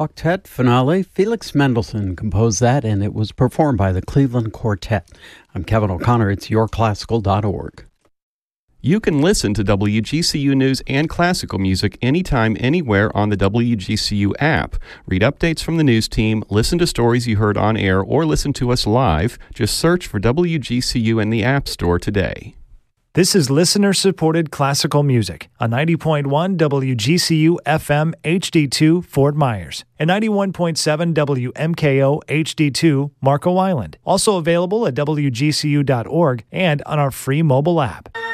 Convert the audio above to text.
Octet finale. Felix Mendelssohn composed that, and it was performed by the Cleveland Quartet. I'm Kevin O'Connor. It's yourclassical.org. You can listen to WGCU News and classical music anytime, anywhere on the WGCU app. Read updates from the news team, listen to stories you heard on air, or listen to us live. Just search for WGCU in the App Store today. This is listener-supported classical music on 90.1 WGCU FM HD2 Fort Myers and 91.7 WMKO HD2 Marco Island. Also available at WGCU.org and on our free mobile app.